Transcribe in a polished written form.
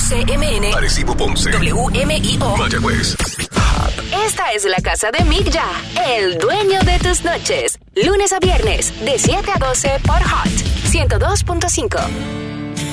RCMN, Arecibo, Ponce, WMIO, Mayagüez. Esta es la casa de Mick Ya, el dueño de tus noches. Lunes a viernes, de 7 a 12 por Hot 102.5.